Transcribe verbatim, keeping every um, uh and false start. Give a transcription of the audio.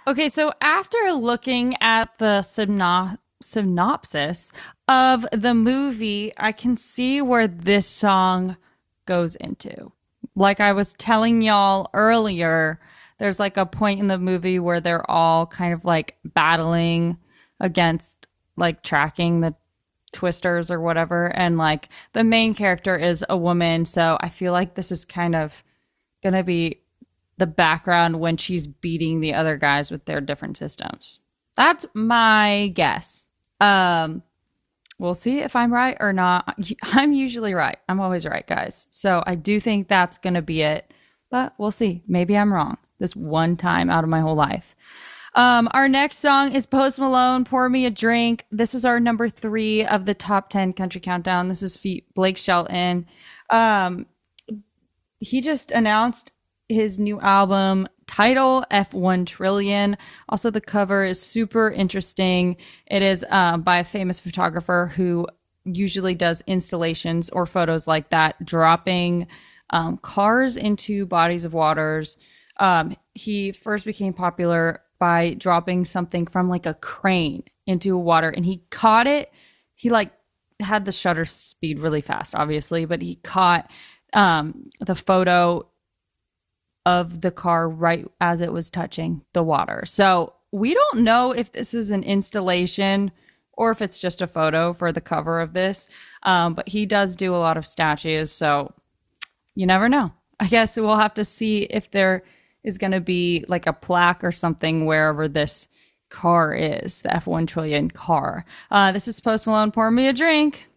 Okay, so after looking at the syno- synopsis of the movie, I can see where this song goes into. Like I was telling y'all earlier, there's like a point in the movie where they're all kind of like battling against like tracking the twisters or whatever. And like the main character is a woman. So I feel like this is kind of going to be the background when she's beating the other guys with their different systems. That's my guess. Um, we'll see if I'm right or not. I'm usually right. I'm always right, guys. So I do think that's going to be it, but we'll see. Maybe I'm wrong this one time out of my whole life. Um, our next song is Post Malone, Pour Me a Drink. This is our number three of the top ten country countdown. This is Blake Shelton. Um, he just announced his new album title, F one Trillion. Also, the cover is super interesting. It is um, by a famous photographer who usually does installations or photos like that, dropping um, cars into bodies of waters. Um, he first became popular by dropping something from like a crane into water, and he caught it. He like had the shutter speed really fast, obviously, but he caught um, the photo of the car right as it was touching the water. So we don't know if this is an installation or if it's just a photo for the cover of this. Um, but he does do a lot of statues. So you never know. I guess we'll have to see if there is going to be like a plaque or something wherever this car is, the F one Trillion car. Uh, this is Post Malone, Pour Me a Drink.